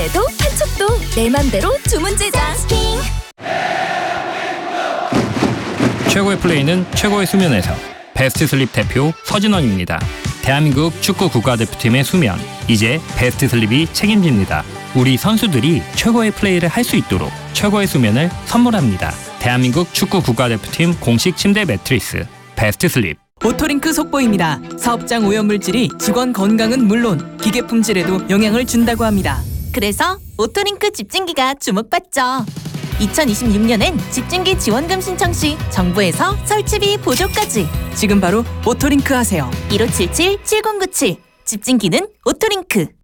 실내에도 한쪽도 내 맘대로 주문 제작. 최고의 플레이는 최고의 수면에서. 베스트 슬립 대표 서진원입니다. 대한민국 축구 국가대표팀의 수면, 이제 베스트 슬립이 책임집니다. 우리 선수들이 최고의 플레이를 할 수 있도록 최고의 수면을 선물합니다. 대한민국 축구 국가대표팀 공식 침대 매트리스 베스트 슬립. 오토링크 속보입니다. 사업장 오염물질이 직원 건강은 물론 기계 품질에도 영향을 준다고 합니다. 그래서 오토링크 집진기가 주목받죠. 2026년엔 집진기 지원금 신청 시 정부에서 설치비 보조까지. 지금 바로 오토링크 하세요. 1577-7097 집진기는 오토링크.